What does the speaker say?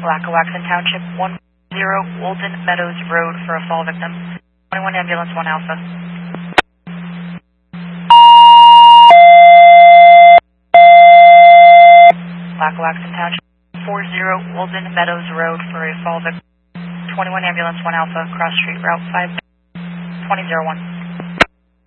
Lackawaxen Township, 10 Woolton Meadows Road for a fall victim. 21 Ambulance 1 Alpha. Lackawaxen Township, 40 Woolton Meadows Road for a fall victim. 21 Ambulance 1 Alpha, cross street route 5, 2001.